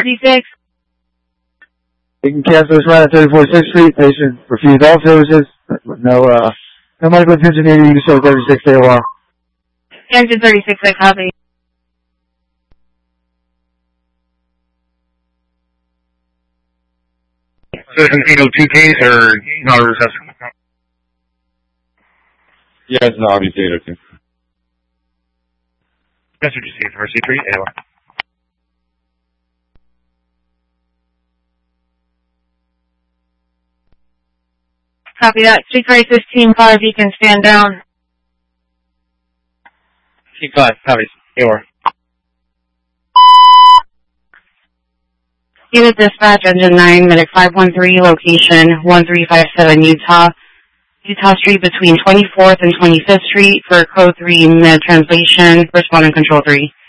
36. You can cancel this ride at 34th 6th Street. Patient refused all services. No medical attention needed. You show 36 AOR. Engine 36, I copy. So it's an 802 case or not a reception? Yeah, it's an obvious 802. That's what you see for C3 AOR. Copy that. Street crisis, team 5, you can stand down. Team 5, copies. AOR. Unit dispatch, engine 9, medic 513, location 1357 Utah Street between 24th and 25th Street for code 3 mid translation, responding control 3.